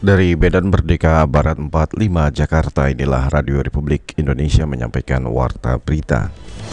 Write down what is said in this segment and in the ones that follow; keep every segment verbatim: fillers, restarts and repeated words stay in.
Dari Medan Merdeka Barat empat puluh lima Jakarta, inilah Radio Republik Indonesia menyampaikan warta berita.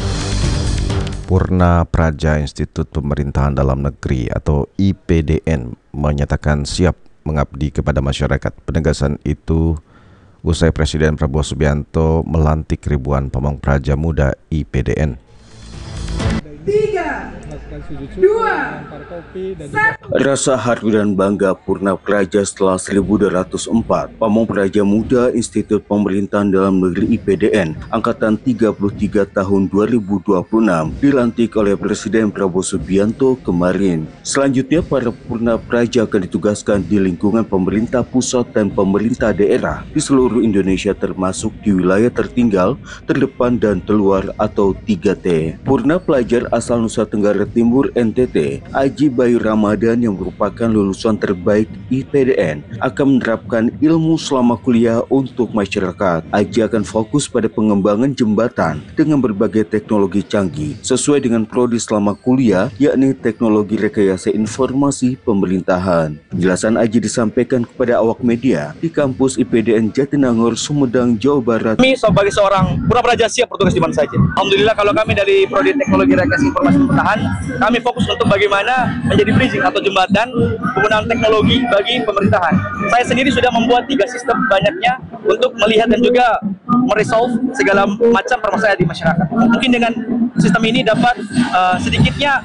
Purna Praja Institut Pemerintahan Dalam Negeri atau I P D N menyatakan siap mengabdi kepada masyarakat. Penegasan itu usai Presiden Prabowo Subianto melantik ribuan pamong praja muda I P D N. Tiga, dua, satu. Rasa haru dan bangga Purna Praja setelah seribu dua ratus empat, Pamong Praja Muda Institut Pemerintahan Dalam Negeri I P D N Angkatan tiga puluh tiga tahun dua ribu dua puluh enam dilantik oleh Presiden Prabowo Subianto kemarin. Selanjutnya, para Purna Praja akan ditugaskan di lingkungan pemerintah pusat dan pemerintah daerah di seluruh Indonesia, termasuk di wilayah tertinggal, terdepan, dan terluar atau tiga T. Purna pelajar asal Nusa Tenggara Timur N T T, Aji Bayu Ramadan, yang merupakan lulusan terbaik I P D N, akan menerapkan ilmu selama kuliah untuk masyarakat. Aji akan fokus pada pengembangan jembatan dengan berbagai teknologi canggih sesuai dengan prodi selama kuliah, yakni teknologi rekayasa informasi pemerintahan. Penjelasan Aji disampaikan kepada awak media di kampus I P D N Jatinangor, Sumedang, Jawa Barat. Kami sebagai seorang Purna Praja siap bertugas di mana saja. Alhamdulillah, kalau kami dari prodi teknologi rekayasa informasi pemerintahan, kami fokus untuk bagaimana menjadi bridging atau jembatan penggunaan teknologi bagi pemerintahan. Saya sendiri sudah membuat tiga sistem banyaknya untuk melihat dan juga meresolve segala macam permasalahan di masyarakat. Mungkin dengan sistem ini dapat uh, sedikitnya